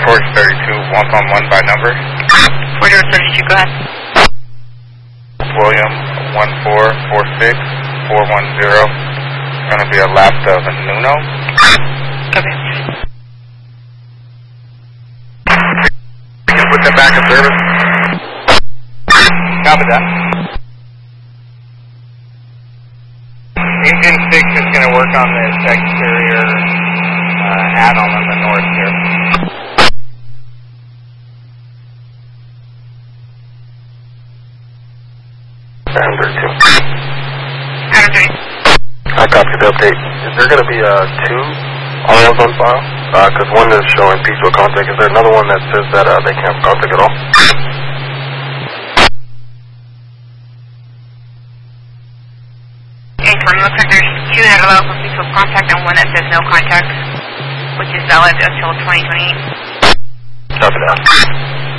George 32, one-on-one by number. Fort George 32, go ahead. William 1446410. Going to be a left of Nuno. Okay. Can you put them back in service? Copy that. Engine 6 is going to work on this exterior add-on on the north here. Number 2. Number 3. I copy the update. Is there going to be 2 RLs on file? Because one is showing peaceful contact. Is there another one that says that they can't have contact at all? Confirm. Looks like there's 2 that allow for peaceful contact and one that says no contact, which is valid until 2028. Copy that.